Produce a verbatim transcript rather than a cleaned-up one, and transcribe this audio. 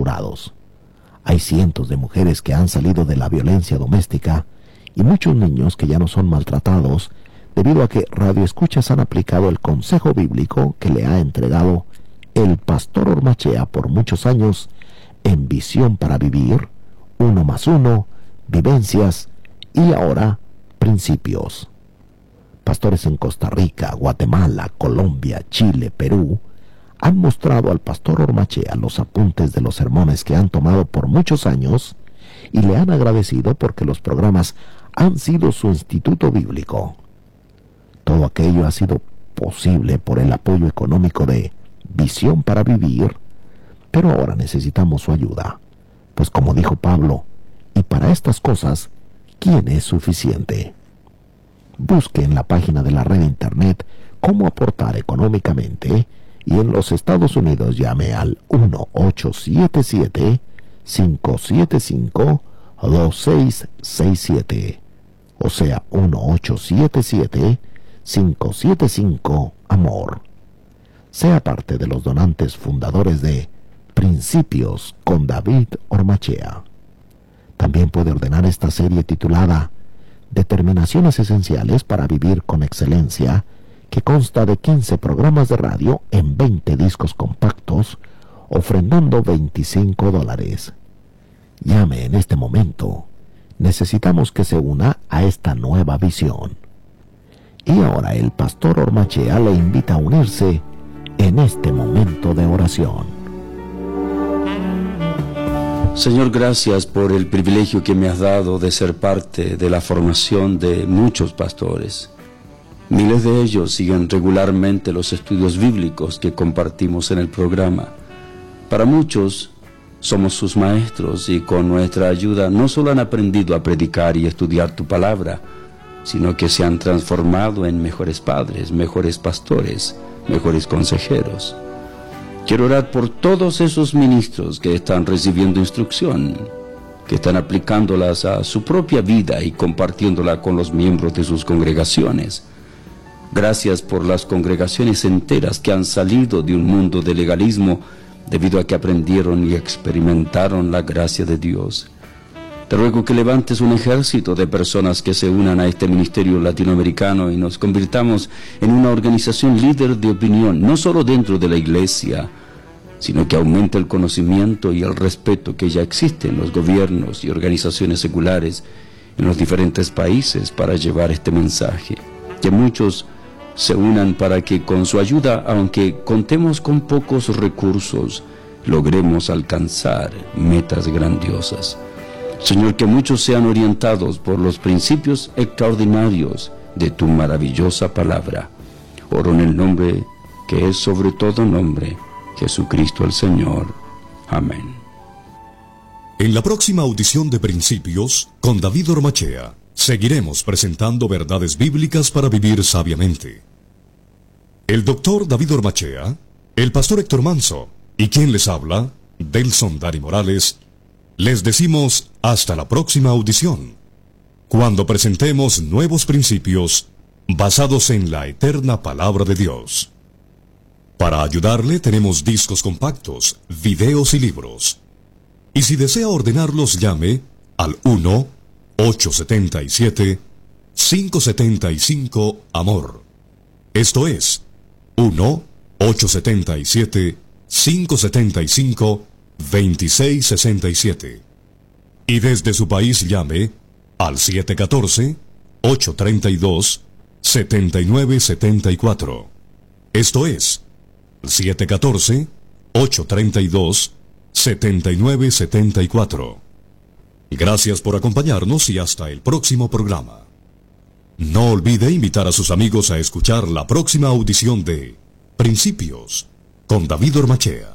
restaurados. Hay cientos de mujeres que han salido de la violencia doméstica y muchos niños que ya no son maltratados debido a que radioescuchas han aplicado el consejo bíblico que le ha entregado el pastor Ormachea por muchos años en Visión para Vivir, Uno más Uno, Vivencias y ahora Principios. Pastores en Costa Rica, Guatemala, Colombia, Chile, Perú han mostrado al pastor Ormachea los apuntes de los sermones que han tomado por muchos años y le han agradecido porque los programas han sido su instituto bíblico. Todo aquello ha sido posible por el apoyo económico de Visión para Vivir, pero ahora necesitamos su ayuda, pues como dijo Pablo, y para estas cosas, ¿quién es suficiente? Busque en la página de la red internet cómo aportar económicamente y en los Estados Unidos llame al uno ocho siete siete, cinco siete cinco, dos seis seis siete, o sea uno ocho siete siete, cinco siete cinco, amor. Sea parte de los donantes fundadores de Principios con David Ormachea. También puede ordenar esta serie titulada Determinaciones Esenciales para Vivir con Excelencia, que consta de quince programas de radio en veinte discos compactos, ofrendando veinticinco dólares. Llame en este momento. Necesitamos que se una a esta nueva visión. Y ahora el pastor Ormachea le invita a unirse en este momento de oración. Señor, gracias por el privilegio que me has dado de ser parte de la formación de muchos pastores. Miles de ellos siguen regularmente los estudios bíblicos que compartimos en el programa. Para muchos, somos sus maestros y con nuestra ayuda no solo han aprendido a predicar y estudiar tu palabra, sino que se han transformado en mejores padres, mejores pastores, mejores consejeros. Quiero orar por todos esos ministros que están recibiendo instrucción, que están aplicándolas a su propia vida y compartiéndola con los miembros de sus congregaciones. Gracias por las congregaciones enteras que han salido de un mundo de legalismo debido a que aprendieron y experimentaron la gracia de Dios. Te ruego que levantes un ejército de personas que se unan a este ministerio latinoamericano y nos convirtamos en una organización líder de opinión, no solo dentro de la iglesia, sino que aumente el conocimiento y el respeto que ya existe en los gobiernos y organizaciones seculares en los diferentes países para llevar este mensaje. Que muchos se unan para que con su ayuda, aunque contemos con pocos recursos, logremos alcanzar metas grandiosas. Señor, que muchos sean orientados por los principios extraordinarios de tu maravillosa palabra. Oro en el nombre que es sobre todo nombre, Jesucristo el Señor. Amén. En la próxima audición de Principios con David Ormachea, seguiremos presentando verdades bíblicas para vivir sabiamente. El doctor David Ormachea, el pastor Héctor Manso y quien les habla, Delson Dari Morales, les decimos hasta la próxima audición, cuando presentemos nuevos principios basados en la eterna palabra de Dios. Para ayudarle tenemos discos compactos, videos y libros. Y si desea ordenarlos, llame al uno ocho siete siete, cinco siete cinco, amor. Esto es uno ocho siete siete, cinco siete cinco, dos seis seis siete. Y desde su país llame al siete uno cuatro, ocho tres dos, siete nueve siete cuatro. Esto es siete uno cuatro, ocho tres dos, siete nueve siete cuatro. Gracias por acompañarnos y hasta el próximo programa. No olvide invitar a sus amigos a escuchar la próxima audición de Principios con David Ormachea.